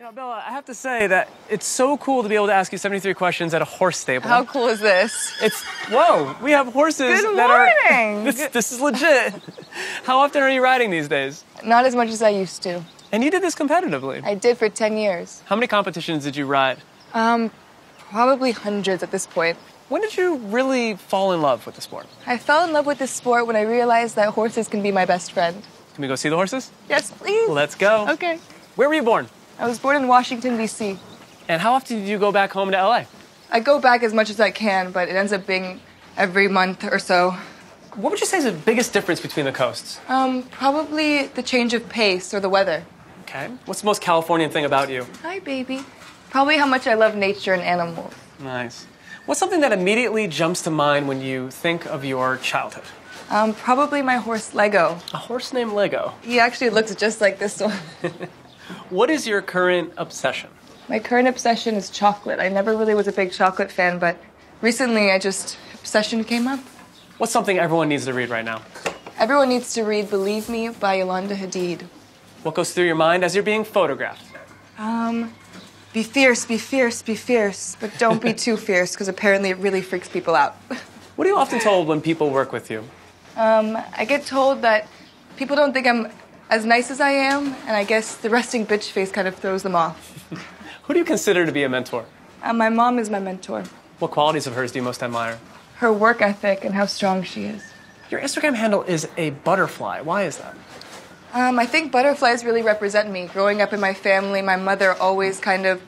Now, Bella, I have to say that it's so cool to be able to ask you 73 questions at a horse stable. How cool is this? Whoa, we have horses Good that morning. are... This is legit. How often are you riding these days? Not as much as I used to. And you did this competitively. I did for 10 years. How many competitions did you ride? Probably hundreds at this point. When did you really fall in love with the sport? I fell in love with this sport when I realized that horses can be my best friend. Can we go see the horses? Yes, please. Let's go. Okay. Where were you born? I was born in Washington, D.C. And how often did you go back home to LA? I go back as much as I can, but it ends up being every month or so. What would you say is the biggest difference between the coasts? Probably the change of pace or the weather. Okay. What's the most Californian thing about you? Hi, baby. Probably how much I love nature and animals. Nice. What's something that immediately jumps to mind when you think of your childhood? Probably my horse, Lego. A horse named Lego. He actually looks just like this one. What is your current obsession? My current obsession is chocolate. I never really was a big chocolate fan, but recently obsession came up. What's something everyone needs to read right now? Everyone needs to read Believe Me by Yolanda Hadid. What goes through your mind as you're being photographed? Be fierce, be fierce, be fierce, but don't be too fierce, because apparently it really freaks people out. What are you often told when people work with you? I get told that people don't think I'm as nice as I am, and I guess the resting bitch face kind of throws them off. Who do you consider to be a mentor? My mom is my mentor. What qualities of hers do you most admire? Her work ethic and how strong she is. Your Instagram handle is a butterfly. Why is that? I think butterflies really represent me. Growing up in my family, my mother always kind of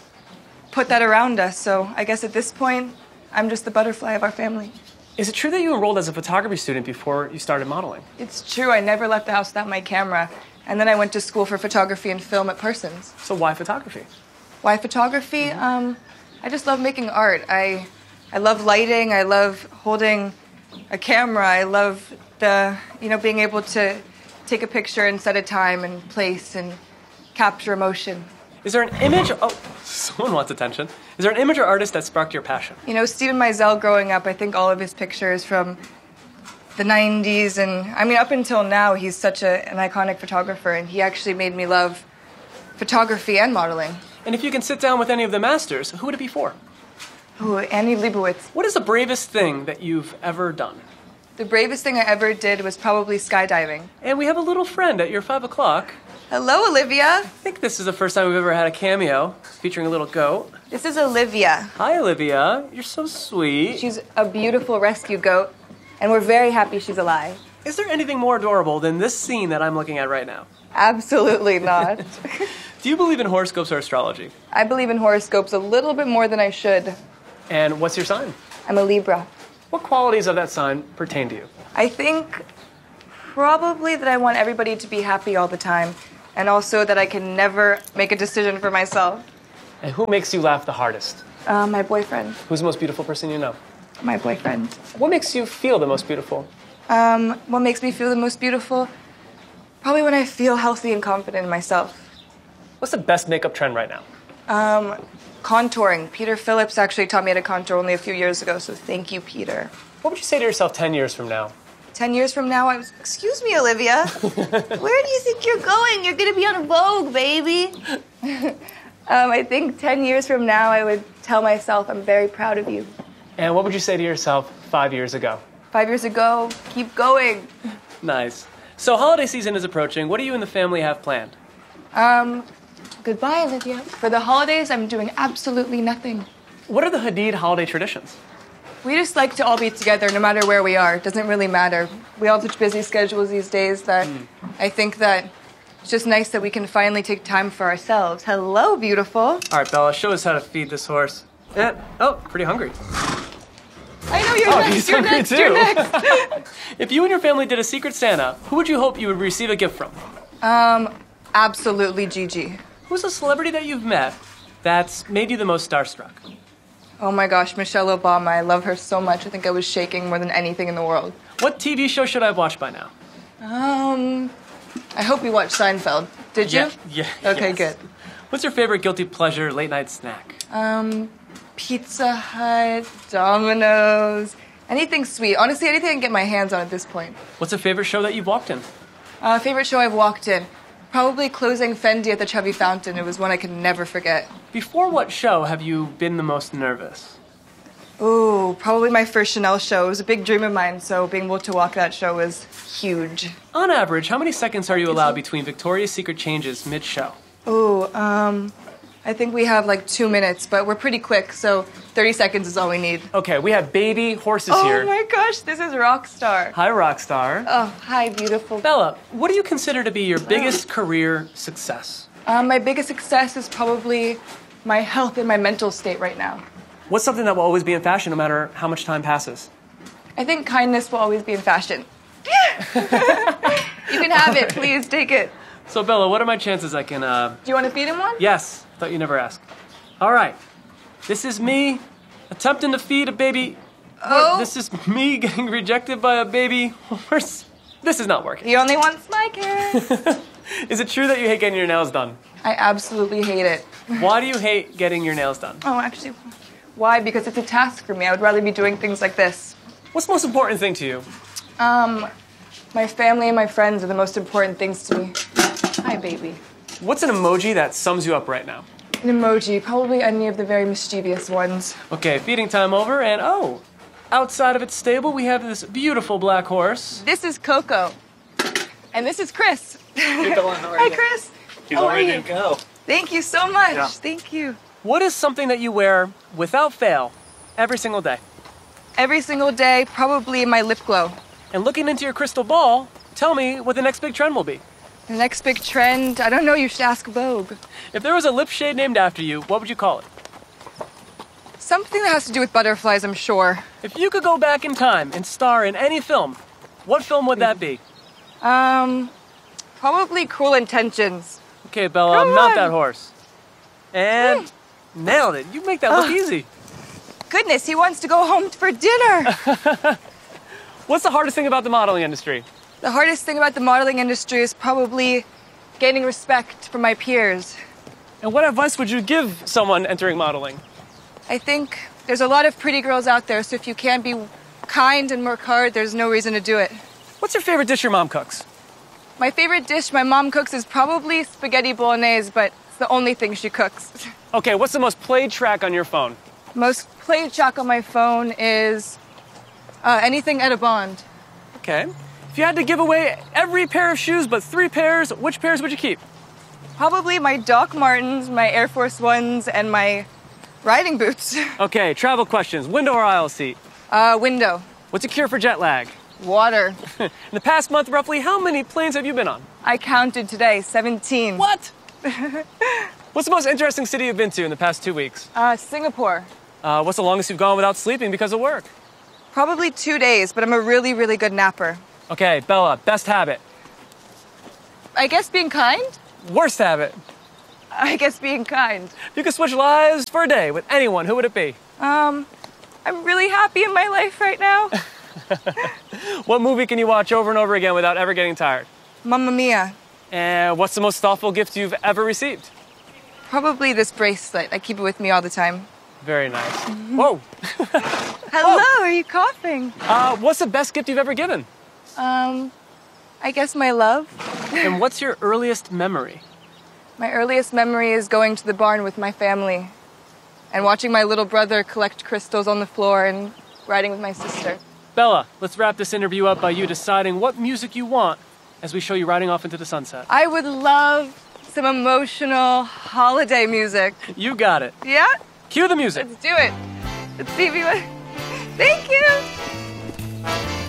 put that around us, so I guess at this point, I'm just the butterfly of our family. Is it true that you enrolled as a photography student before you started modeling? It's true. I never left the house without my camera. And then I went to school for photography and film at Parsons. So why photography? Why photography? I just love making art. I love lighting. I love holding a camera. I love being able to take a picture and set a time and place and capture emotion. Is there an image? Oh, someone wants attention. Is there an image or artist that sparked your passion? Stephen Meisel growing up, I think all of his pictures from the 90s, and up until now, he's such an iconic photographer, and he actually made me love photography and modeling. And if you can sit down with any of the masters, who would it be for? Ooh, Annie Leibovitz. What is the bravest thing that you've ever done? The bravest thing I ever did was probably skydiving. And we have a little friend at your 5 o'clock. Hello, Olivia. I think this is the first time we've ever had a cameo featuring a little goat. This is Olivia. Hi, Olivia. You're so sweet. She's a beautiful rescue goat, and we're very happy she's alive. Is there anything more adorable than this scene that I'm looking at right now? Absolutely not. Do you believe in horoscopes or astrology? I believe in horoscopes a little bit more than I should. And what's your sign? I'm a Libra. What qualities of that sign pertain to you? I think probably that I want everybody to be happy all the time, and also that I can never make a decision for myself. And who makes you laugh the hardest? My boyfriend. Who's the most beautiful person you know? My boyfriend. What makes you feel the most beautiful? What makes me feel the most beautiful? Probably when I feel healthy and confident in myself. What's the best makeup trend right now? Contouring. Peter Phillips actually taught me how to contour only a few years ago, so thank you, Peter. What would you say to yourself 10 years from now? 10 years from now, Excuse me, Olivia. Where do you think you're going? You're going to be on Vogue, baby. I think 10 years from now, I would tell myself I'm very proud of you. And what would you say to yourself 5 years ago? 5 years ago, keep going. Nice. So holiday season is approaching. What do you and the family have planned? Goodbye, Olivia. For the holidays, I'm doing absolutely nothing. What are the Hadid holiday traditions? We just like to all be together no matter where we are. It doesn't really matter. We all have such busy schedules these days that I think that it's just nice that we can finally take time for ourselves. Hello, beautiful. All right, Bella, show us how to feed this horse. Oh, pretty hungry. I know you're next. He's You're hungry next. too. You're next. If you and your family did a Secret Santa, who would you hope you would receive a gift from? Absolutely Gigi. Who's a celebrity that you've met that's made you the most starstruck? Oh my gosh, Michelle Obama. I love her so much. I think I was shaking more than anything in the world. What TV show should I have watched by now? I hope you watched Seinfeld. Did you? Yeah. Okay, yes. good. What's your favorite guilty pleasure late night snack? Pizza Hut, Domino's, anything sweet. Honestly, anything I can get my hands on at this point. What's a favorite show that you've walked in? Favorite show I've walked in? Probably closing Fendi at the Chubby Fountain. It was one I could never forget. Before what show have you been the most nervous? Ooh, probably my first Chanel show. It was a big dream of mine, so being able to walk that show was huge. On average, how many seconds are you allowed between Victoria's Secret changes mid-show? Ooh, I think we have like 2 minutes, but we're pretty quick, so 30 seconds is all we need. Okay, we have baby horses here. Oh my gosh, this is Rockstar. Hi, Rockstar. Oh, hi, beautiful. Bella, what do you consider to be your biggest career success? My biggest success is probably my health and my mental state right now. What's something that will always be in fashion no matter how much time passes? I think kindness will always be in fashion. You can have it, please, take it. So, Bella, what are my chances I can, Do you want to feed him one? Yes, thought you never asked. All right, this is me attempting to feed a baby. Oh. This is me getting rejected by a baby horse. This is not working. He only wants my care. Is it true that you hate getting your nails done? I absolutely hate it. Why do you hate getting your nails done? Oh, actually, why? Because it's a task for me. I would rather be doing things like this. What's the most important thing to you? My family and my friends are the most important things to me. Hi, baby. What's an emoji that sums you up right now? An emoji, probably any of the very mischievous ones. Okay, feeding time over, and oh, outside of its stable, we have this beautiful black horse. This is Coco. And this is Chris. Hey, Bella, how are Hi, you? Chris. He's How all are ready you? to go. Thank you so much. Yeah. Thank you. What is something that you wear without fail every single day? Every single day, probably my lip glow. And looking into your crystal ball, tell me what the next big trend will be. The next big trend, I don't know, you should ask Vogue. If there was a lip shade named after you, what would you call it? Something that has to do with butterflies, I'm sure. If you could go back in time and star in any film, what film would that be? Probably Cruel Intentions. Okay, Bella, Come mount on. that horse. And nailed it. You make that look easy. Goodness, he wants to go home for dinner. What's the hardest thing about the modeling industry? The hardest thing about the modeling industry is probably gaining respect from my peers. And what advice would you give someone entering modeling? I think there's a lot of pretty girls out there, so if you can't be kind and work hard, there's no reason to do it. What's your favorite dish your mom cooks? My favorite dish my mom cooks is probably spaghetti bolognese, but it's the only thing she cooks. Okay, what's the most played track on your phone? Most played track on my phone is anything Etta Bond. Okay. If you had to give away every pair of shoes but 3 pairs, which pairs would you keep? Probably my Doc Martens, my Air Force Ones, and my riding boots. Okay, travel questions. Window or aisle seat? Window. What's a cure for jet lag? Water. In the past month, roughly, how many planes have you been on? I counted today, 17. What? What's the most interesting city you've been to in the past 2 weeks? Singapore. What's the longest you've gone without sleeping because of work? Probably 2 days, but I'm a really, really good napper. Okay, Bella, best habit. I guess being kind? Worst habit. I guess being kind. If you could switch lives for a day with anyone, who would it be? I'm really happy in my life right now. What movie can you watch over and over again without ever getting tired? Mamma Mia. And what's the most thoughtful gift you've ever received? Probably this bracelet. I keep it with me all the time. Very nice. Whoa. Hello, are you coughing? What's the best gift you've ever given? I guess my love. And what's your earliest memory? My earliest memory is going to the barn with my family and watching my little brother collect crystals on the floor and riding with my sister. Bella, let's wrap this interview up by you deciding what music you want as we show you riding off into the sunset. I would love some emotional holiday music. You got it. Yeah? Cue the music. Let's do it. Let's see if you... Thank you.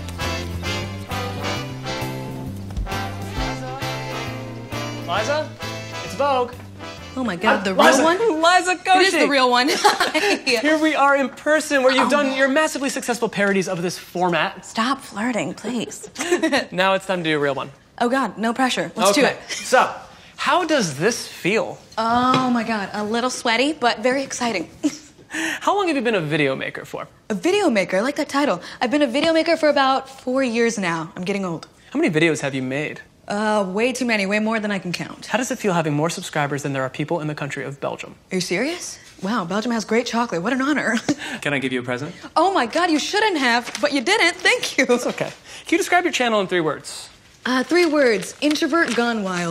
Liza, it's Vogue. Oh my God, the real one? Liza Koshy. It is the real one. Here we are in person where you've done your massively successful parodies of this format. Stop flirting, please. Now it's time to do a real one. Oh God, no pressure. Let's do it. So, how does this feel? Oh my God, a little sweaty, but very exciting. How long have you been a video maker for? A video maker, I like that title. I've been a video maker for about 4 years now. I'm getting old. How many videos have you made? Way too many, way more than I can count. How does it feel having more subscribers than there are people in the country of Belgium? Are you serious? Wow, Belgium has great chocolate. What an honor. Can I give you a present? Oh my God, you shouldn't have, but you didn't. Thank you. It's okay. Can you describe your channel in 3 words? 3 words. Introvert gone wild.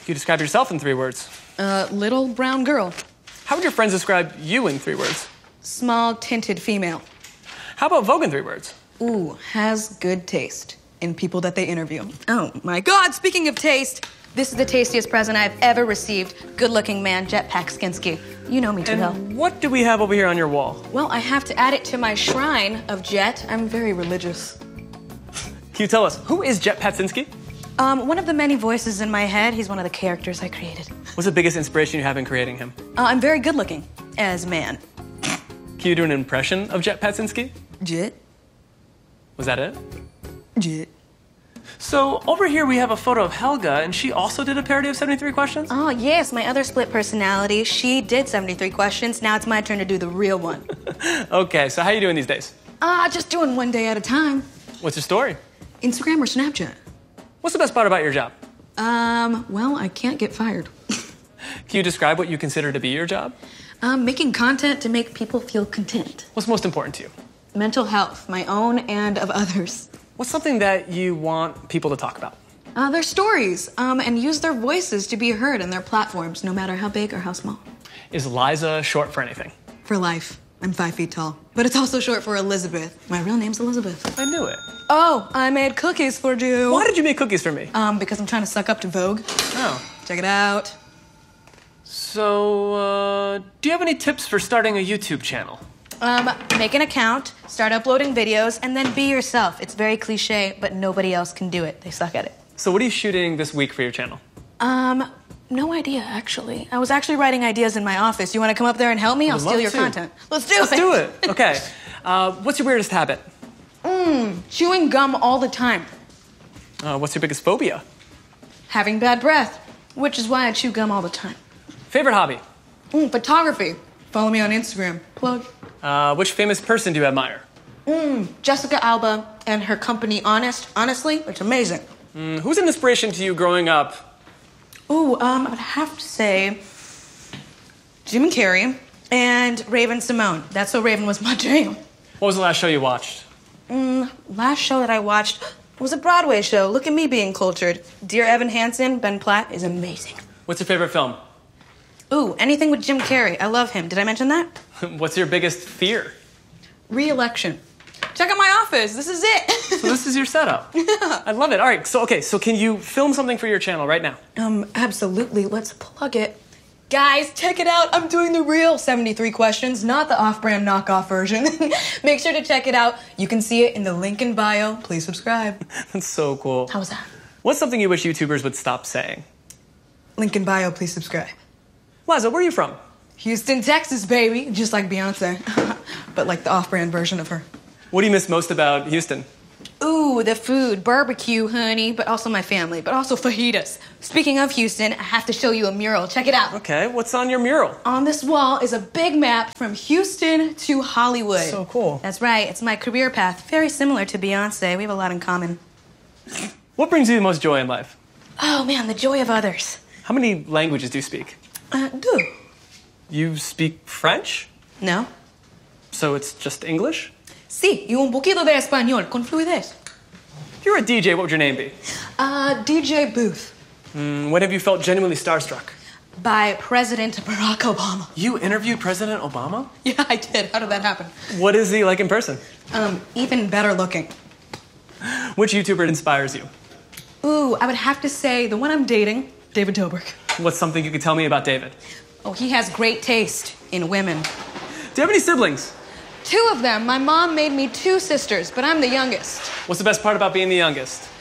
you describe yourself in 3 words? Little brown girl. How would your friends describe you in 3 words? Small tinted female. How about Vogue in 3 words? Ooh, has good taste in people that they interview. Oh my God, speaking of taste, this is the tastiest present I've ever received. Good looking man, Jetpack Skinsky. You know me too well. And what do we have over here on your wall? Well, I have to add it to my shrine of Jet. I'm very religious. Can you tell us, who is Jet Patsinski? One of the many voices in my head. He's one of the characters I created. What's the biggest inspiration you have in creating him? I'm very good looking as man. Can you do an impression of Jet Patsinski? Jet. Was that it? Jet. So over here we have a photo of Helga, and she also did a parody of 73 Questions? Oh, yes, my other split personality. She did 73 questions. Now it's my turn to do the real one. Okay, so how are you doing these days? Just doing one day at a time. What's your story? Instagram or Snapchat? What's the best part about your job? Well, I can't get fired. Can you describe what you consider to be your job? Making content to make people feel content. What's most important to you? Mental health, my own and of others. What's something that you want people to talk about? Their stories, and use their voices to be heard in their platforms, no matter how big or how small. Is Liza short for anything? For life. I'm 5 feet tall. But it's also short for Elizabeth. My real name's Elizabeth. I knew it. Oh, I made cookies for you. Why did you make cookies for me? Because I'm trying to suck up to Vogue. Oh. Check it out. So, do you have any tips for starting a YouTube channel? Make an account, start uploading videos, and then be yourself. It's very cliche, but nobody else can do it. They suck at it. So what are you shooting this week for your channel? No idea, actually. I was actually writing ideas in my office. You want to come up there and help me? I'll steal your content. Let's do it. Let's do it. Okay. What's your weirdest habit? Chewing gum all the time. What's your biggest phobia? Having bad breath, which is why I chew gum all the time. Favorite hobby? Photography. Follow me on Instagram. Plug. Which famous person do you admire? Jessica Alba and her company Honestly, it's amazing. Who's an inspiration to you growing up? I would have to say Jim Carrey and Raven Simone. That's So Raven was my jam. What was the last show you watched? Last show that I watched was a Broadway show. Look at me being cultured. Dear Evan Hansen, Ben Platt is amazing. What's your favorite film? Anything with Jim Carrey. I love him. Did I mention that? What's your biggest fear? Re-election. Check out my office. This is it. So this is your setup. I love it. All right, so can you film something for your channel right now? Absolutely. Let's plug it. Guys, check it out. I'm doing the real 73 questions, not the off-brand knockoff version. Make sure to check it out. You can see it in the link in bio. Please subscribe. That's so cool. How was that? What's something you wish YouTubers would stop saying? Link in bio. Please subscribe. Liza, where are you from? Houston, Texas, baby. Just like Beyonce. But like the off-brand version of her. What do you miss most about Houston? The food. Barbecue, honey. But also my family. But also fajitas. Speaking of Houston, I have to show you a mural. Check it out. Okay, what's on your mural? On this wall is a big map from Houston to Hollywood. So cool. That's right. It's my career path. Very similar to Beyonce. We have a lot in common. What brings you the most joy in life? Oh, man, the joy of others. How many languages do you speak? Do. You speak French? No. So it's just English? Sí, y un poquito de español, con fluidez. If you were a DJ, what would your name be? DJ Booth. When have you felt genuinely starstruck? By President Barack Obama. You interviewed President Obama? Yeah, I did. How did that happen? What is he like in person? Even better looking. Which YouTuber inspires you? I would have to say the one I'm dating, David Dobrik. What's something you could tell me about David? He has great taste in women. Do you have any siblings? 2 of them. My mom made me 2 sisters, but I'm the youngest. What's the best part about being the youngest?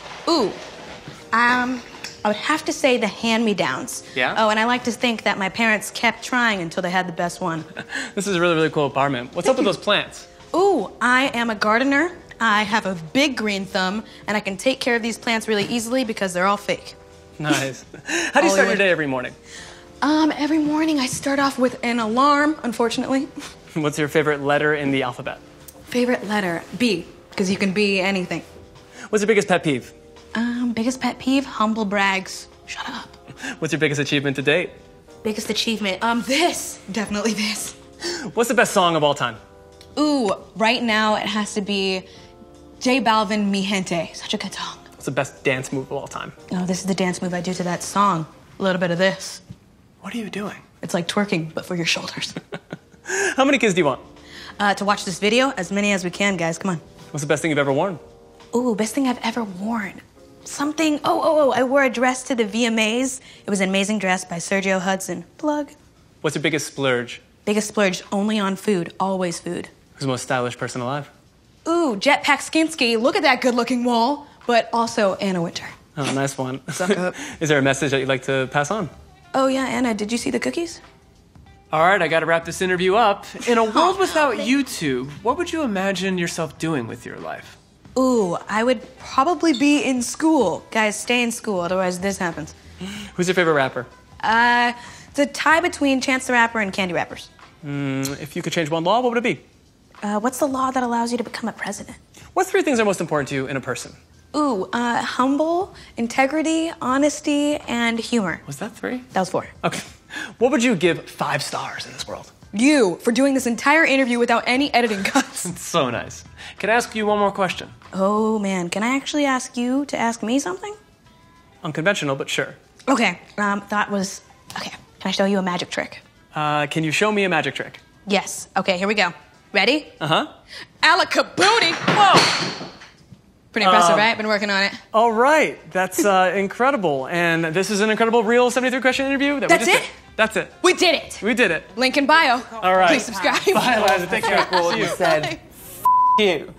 I would have to say the hand-me-downs. Yeah? And I like to think that my parents kept trying until they had the best one. This is a really, really cool apartment. What's up with those plants? I am a gardener. I have a big green thumb, and I can take care of these plants really easily because they're all fake. Nice. How do you start your day every morning? Every morning I start off with an alarm, unfortunately. What's your favorite letter in the alphabet? Favorite letter? B, because you can be anything. What's your biggest pet peeve? Biggest pet peeve? Humble brags. Shut up. What's your biggest achievement to date? Biggest achievement? This. Definitely this. What's the best song of all time? Right now it has to be J Balvin, Mi Gente. Such a good song. What's the best dance move of all time? This is the dance move I do to that song. A little bit of this. What are you doing? It's like twerking, but for your shoulders. How many kids do you want? To watch this video, as many as we can, guys. Come on. What's the best thing you've ever worn? Ooh, best thing I've ever worn. Something. I wore a dress to the VMAs. It was an amazing dress by Sergio Hudson. Plug. What's your biggest splurge? Biggest splurge only on food. Always food. Who's the most stylish person alive? Ooh, Jetpack Skinsky. Look at that good-looking wall. But also Anna Winter. Oh, nice one. Suck up. Is there a message that you'd like to pass on? Oh, yeah, Anna, did you see the cookies? All right, I got to wrap this interview up. In a world without YouTube, what would you imagine yourself doing with your life? Ooh, I would probably be in school. Guys, stay in school, otherwise this happens. Who's your favorite rapper? It's a tie between Chance the Rapper and Candy Rappers. If you could change one law, what would it be? What's the law that allows you to become a president? What three things are most important to you in a person? Ooh, humble, integrity, honesty, and humor. Was that 3? That was 4. Okay. What would you give 5 stars in this world? You, for doing this entire interview without any editing cuts. It's so nice. Can I ask you one more question? Oh, man. Can I actually ask you to ask me something? Unconventional, but sure. Okay, Okay, can I show you a magic trick? Can you show me a magic trick? Yes. Okay, here we go. Ready? Uh-huh. Alakabooty! Whoa! Pretty impressive, right? Been working on it. All right. That's incredible. And this is an incredible real 73-question interview. That's it? That's it. We did it! We did it. Link in bio. All right. Please subscribe. Bye, Eliza. Take care. What you said. You.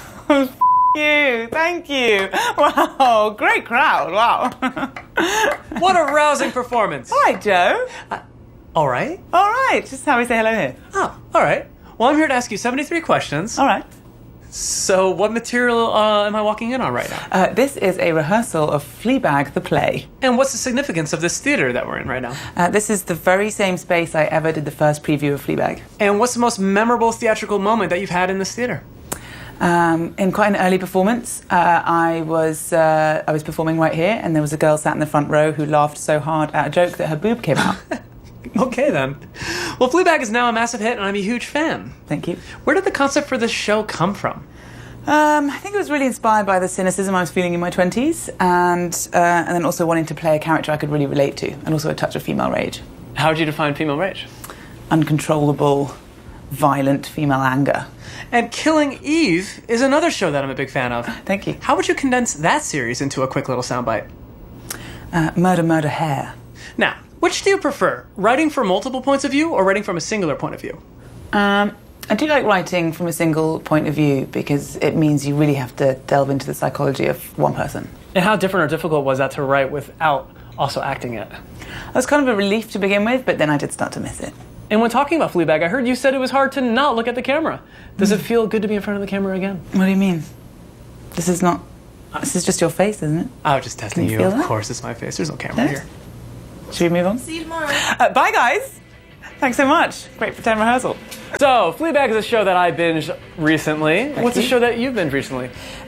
You. Thank you. Wow. Great crowd. Wow. What a rousing performance. All right, Joe. All right. All right. Just how we say hello here. Oh, all right. Well, I'm here to ask you 73 questions. All right. So what material am I walking in on right now? This is a rehearsal of Fleabag, the play. And what's the significance of this theater that we're in right now? This is the very same space I ever did the first preview of Fleabag. And what's the most memorable theatrical moment that you've had in this theater? In quite an early performance, I was performing right here, and there was a girl sat in the front row who laughed so hard at a joke that her boob came out. Okay, then. Well, Fleabag is now a massive hit, and I'm a huge fan. Thank you. Where did the concept for this show come from? I think it was really inspired by the cynicism I was feeling in my 20s, and then also wanting to play a character I could really relate to, and also a touch of female rage. How would you define female rage? Uncontrollable, violent female anger. And Killing Eve is another show that I'm a big fan of. Thank you. How would you condense that series into a quick little soundbite? Murder, murder, hair. Now, which do you prefer? Writing from multiple points of view or writing from a singular point of view? I do like writing from a single point of view because it means you really have to delve into the psychology of one person. And how different or difficult was that to write without also acting it? It was kind of a relief to begin with, but then I did start to miss it. And when talking about Fleabag, I heard you said it was hard to not look at the camera. Does it feel good to be in front of the camera again? What do you mean? This is just your face, isn't it? I was just testing Can you you. feel Of that? course, it's my face. There's no camera here. Should we move on? See you tomorrow. Bye, guys. Thanks so much. Great pretend rehearsal. So, Fleabag is a show that I binged recently. What's you. a show that you've binged recently?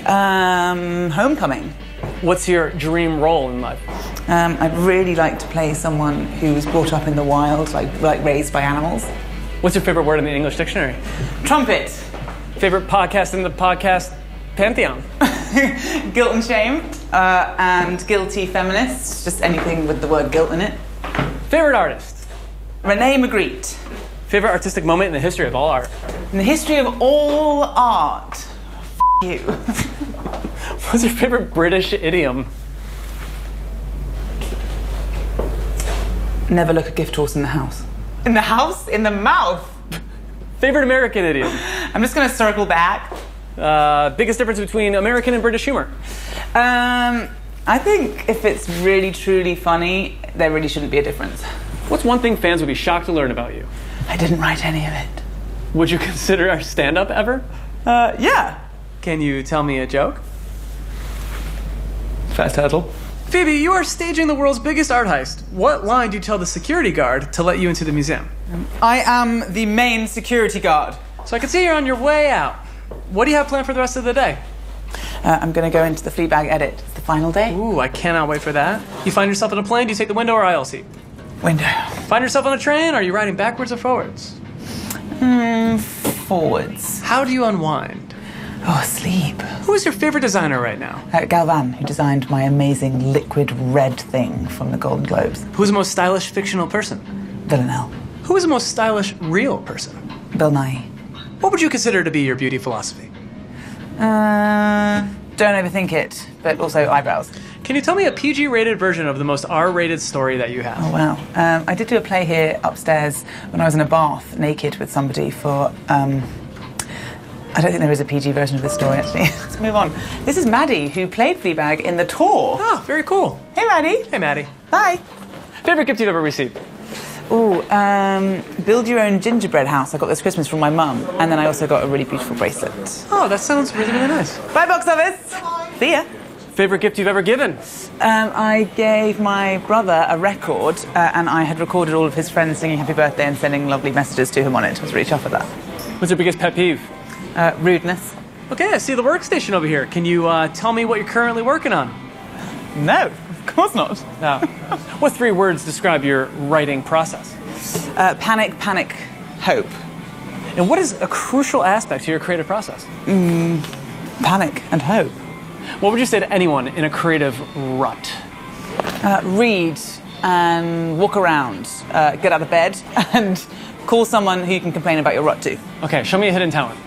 Homecoming. What's your dream role in life? I'd really like to play someone who was brought up in the wild, like raised by animals. What's your favorite word in the English dictionary? Trumpet. Favorite podcast in the podcast pantheon? Guilt and shame. And guilty feminists. Just anything with the word guilt in it. Favorite artist? Renee Magritte. Favorite artistic moment in the history of all art? In the history of all art. You. What's your favorite British idiom? Never look a gift horse in the house. In the house? In the mouth. Favorite American idiom? I'm just going to circle back. Biggest difference between American and British humor? I think if it's really, truly funny, there really shouldn't be a difference. What's one thing fans would be shocked to learn about you? I didn't write any of it. Would you consider our stand-up ever? Yeah. Can you tell me a joke? First hurdle. Phoebe, you are staging the world's biggest art heist. What line do you tell the security guard to let you into the museum? I am the main security guard. So I can see you're on your way out. What do you have planned for the rest of the day? I'm going to go into the Fleabag edit. It's the final day. Ooh, I cannot wait for that. You find yourself on a plane, do you take the window or aisle seat? Window. Find yourself on a train, are you riding backwards or forwards? Forwards. How do you unwind? Oh, sleep. Who is your favorite designer right now? Galvan, who designed my amazing liquid red thing from the Golden Globes. Who's the most stylish fictional person? Villanelle. Who is the most stylish real person? Bill Nye. What would you consider to be your beauty philosophy? Don't overthink it, but also eyebrows. Can you tell me a PG-rated version of the most R-rated story that you have? Oh, wow. I did do a play here upstairs when I was in a bath, naked with somebody for, I don't think there is a PG version of this story, actually. Let's move on. This is Maddie, who played Fleabag in The Tour. Oh, very cool. Hey, Maddie. Hey, Maddie. Bye. Favorite gift you've ever received? Ooh, build your own gingerbread house. I got this Christmas from my mum, and then I also got a really beautiful bracelet. Oh, that sounds really, really nice. Bye, box office. See ya. Favorite gift you've ever given? I gave my brother a record, and I had recorded all of his friends singing happy birthday and sending lovely messages to him on it. I was really chuffed with that. What's your biggest pet peeve? Rudeness. Okay, I see the workstation over here. Can you tell me what you're currently working on? No, of course not. No. What 3 words describe your writing process? Panic, panic, hope. And what is a crucial aspect to your creative process? Panic and hope. What would you say to anyone in a creative rut? Read and walk around. Get out of bed and call someone who you can complain about your rut to. Okay, show me a hidden talent.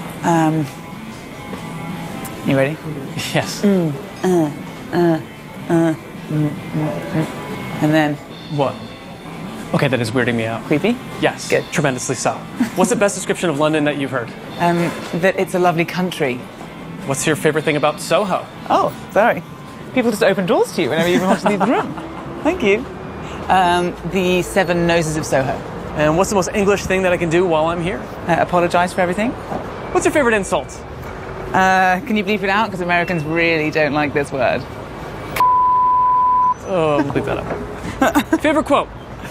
You ready? Yes. And then What? Okay, that is weirding me out. creepy. Yes. Good. Tremendously so. What's the best description of London that you've heard? That it's a lovely country. What's your favorite thing about Soho? Oh, sorry. People just open doors to you whenever you want to leave the room. Thank you. The 7 Noses of Soho. And what's the most English thing that I can do while I'm here? Apologise for everything. What's your favorite insult? Can you bleep it out? Because Americans really don't like this word. Oh, we'll leave that up. Favorite quote?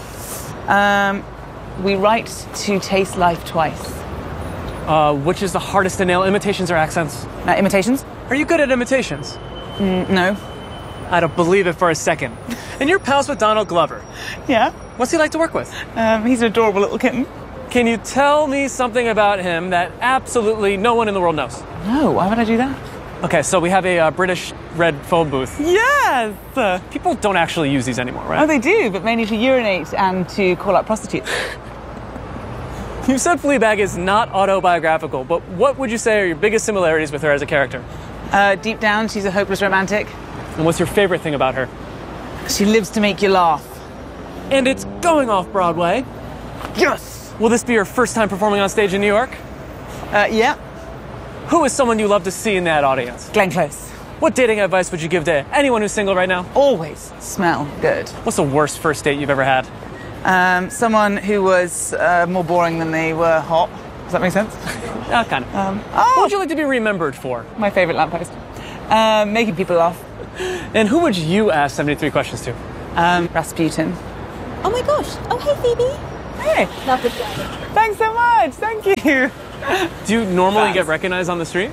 We write to taste life twice. Which is the hardest to nail, imitations or accents? Imitations? Are you good at imitations? No. I don't believe it for a second. And you're pals with Donald Glover. Yeah. What's he like to work with? He's an adorable little kitten. Can you tell me something about him that absolutely no one in the world knows? No, why would I do that? Okay, so we have a British red phone booth. Yes! People don't actually use these anymore, right? Oh, they do, but mainly to urinate and to call out prostitutes. You said Fleabag is not autobiographical, but what would you say are your biggest similarities with her as a character? Deep down, she's a hopeless romantic. And what's your favorite thing about her? She lives to make you laugh. And it's going off Broadway. Yes! Will this be your first time performing on stage in New York? Yeah. Who is someone you love to see in that audience? Glenn Close. What dating advice would you give to anyone who's single right now? Always smell good. What's the worst first date you've ever had? Someone who was more boring than they were hot. Does that make sense? Yeah, kind of. What would you like to be remembered for? My favourite lamppost. Making people laugh. And who would you ask 73 questions to? Rasputin. Oh my gosh. Oh, hey, Phoebe. Hey. Love this guy. Thanks so much. Thank you. Do you normally get recognized on the street?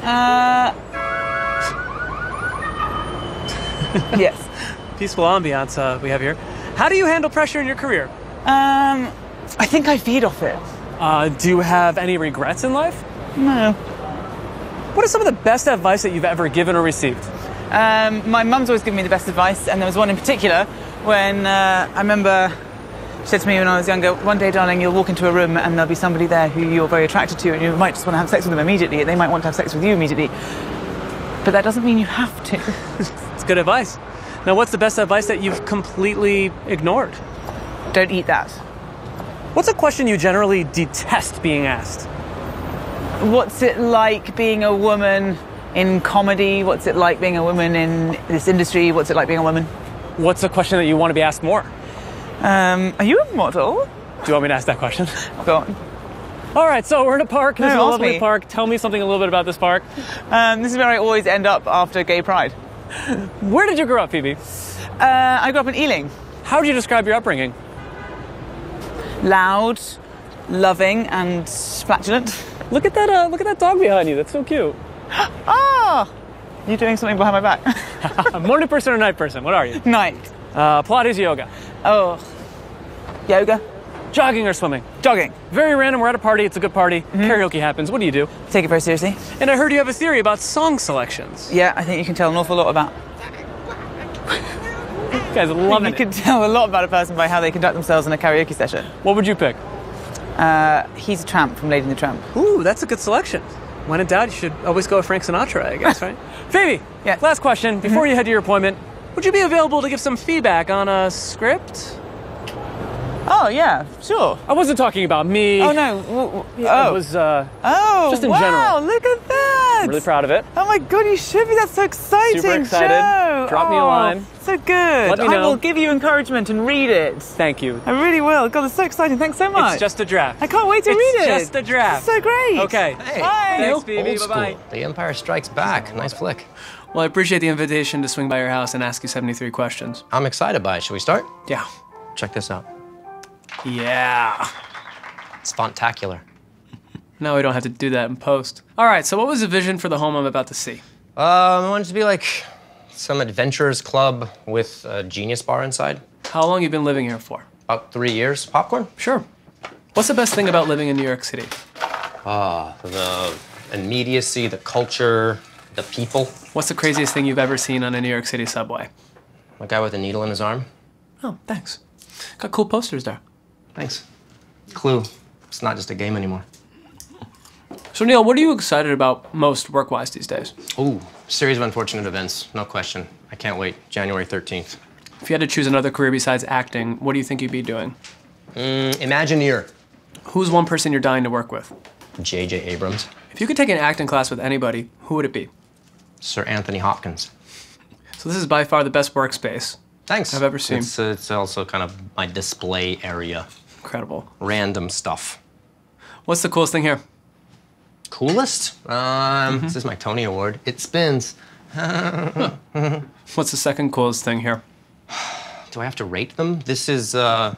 Yes. Peaceful ambiance we have here. How do you handle pressure in your career? I think I feed off it. Do you have any regrets in life? No. What is some of the best advice that you've ever given or received? My mum's always given me the best advice, and there was one in particular when I remember she said to me when I was younger, one day, darling, you'll walk into a room and there'll be somebody there who you're very attracted to, and you might just want to have sex with them immediately, and they might want to have sex with you immediately. But that doesn't mean you have to. It's good advice. Now, what's the best advice that you've completely ignored? Don't eat that. What's a question you generally detest being asked? What's it like being a woman in comedy? What's it like being a woman in this industry? What's it like being a woman? What's a question that you want to be asked more? Are you a model? Do you want me to ask that question? Go on. All right, so we're in a park. This is a ask lovely me. park. Tell me something a little bit about this park. This is where I always end up after Gay Pride. Where did you grow up, Phoebe? I grew up in Ealing. How would you describe your upbringing? Loud, loving, and flatulent. Look at that dog behind you. That's so cute. Ah! You're doing something behind my back. A morning person or night person? What are you? Night. Pilates, yoga. Oh. Yoga. Jogging or swimming? Jogging. Very random, we're at a party, it's a good party. Karaoke happens, what do you do? Take it very seriously. And I heard you have a theory about song selections. Yeah, I think you can tell an awful lot about. You guys are loving You can tell a lot about a person by how they conduct themselves in a karaoke session. What would you pick? He's a Tramp from Lady and the Tramp. Ooh, that's a good selection. When in doubt, you should always go with Frank Sinatra, I guess, right? Phoebe, Yeah. last question. Before you head to your appointment, would you be available to give some feedback on a script? Oh, yeah, sure. I wasn't talking about me. Oh, no. It was, Oh, just in wow, general. look at that. I'm really proud of it. Oh my God, you should be. That's so exciting. Super excited. Joe. Drop me a line. So good. Let me I know. will give you encouragement and read it. Thank you. I really will. God, it's so exciting. Thanks so much. It's just a draft. I can't wait to read it. It's just a draft. So great. Okay. Hey, Bye. Thanks, Phoebe. old school. Bye-bye. The Empire Strikes Back. Nice flick. Well, I appreciate the invitation to swing by your house and ask you 73 questions. I'm excited by it. Should we start? Yeah. Check this out. Yeah. It's fontacular. Now we don't have to do that in post. All right, so what was the vision for the home I'm about to see? I want it to be like some adventurers club with a genius bar inside. How long you been living here for? About 3 years. Popcorn? Sure. What's the best thing about living in New York City? The immediacy, the culture, the people. What's the craziest thing you've ever seen on a New York City subway? A guy with a needle in his arm. Oh, thanks. Got cool posters there. Thanks. Clue. It's not just a game anymore. So Neil, what are you excited about most work-wise these days? Ooh, series of unfortunate events. No question. I can't wait. January 13th. If you had to choose another career besides acting, what do you think you'd be doing? Imagineer. Who's one person you're dying to work with? J.J. Abrams. If you could take an acting class with anybody, who would it be? Sir Anthony Hopkins. So this is by far the best workspace. Thanks. I've ever seen. It's also kind of my display area. Incredible. Random stuff. What's the coolest thing here? Coolest? This is my Tony Award. It spins. What's the second coolest thing here? Do I have to rate them? This is my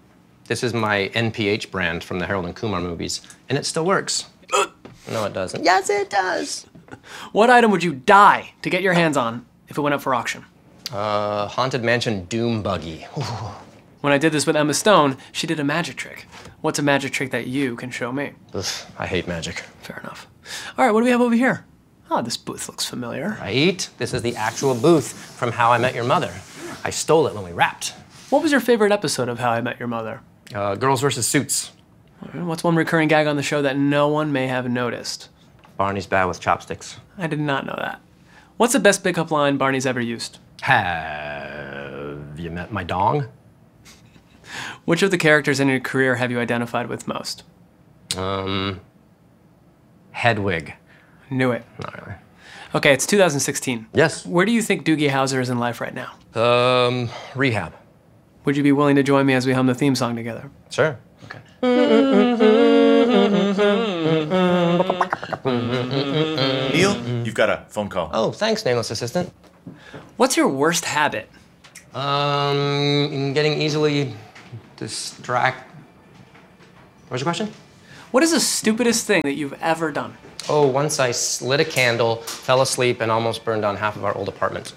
NPH brand from the Harold and Kumar movies, and it still works. No, it doesn't. Yes, it does. What item would you die to get your hands on if it went up for auction? Haunted Mansion Doom Buggy. When I did this with Emma Stone, she did a magic trick. What's a magic trick that you can show me? Ugh, I hate magic. Fair enough. All right, what do we have over here? Oh, this booth looks familiar. Right? This is the actual booth from How I Met Your Mother. I stole it when we wrapped. What was your favorite episode of How I Met Your Mother? Girls versus Suits. What's one recurring gag on the show that no one may have noticed? Barney's bad with chopsticks. I did not know that. What's the best pickup line Barney's ever used? Have you met my dong? Which of the characters in your career have you identified with most? Hedwig. Knew it. Not really. Okay, it's 2016. Yes. Where do you think Doogie Howser is in life right now? Rehab. Would you be willing to join me as we hum the theme song together? Sure. Okay. Neil, you've got a phone call. Oh, thanks, nameless assistant. What's your worst habit? Getting easily What's your question? What is the stupidest thing that you've ever done? Oh, once I lit a candle, fell asleep, and almost burned down half of our old apartment.